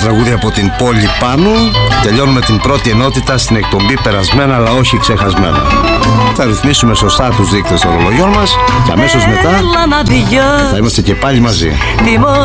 τραγούδια από την πόλη Πάνου. Τελειώνουμε την πρώτη ενότητα στην εκπομπή Περασμένα αλλά όχι ξεχασμένα. Θα ρυθμίσουμε σωστά τους δείκτες των ρολογιών μας και αμέσως μετά θα είμαστε και πάλι μαζί.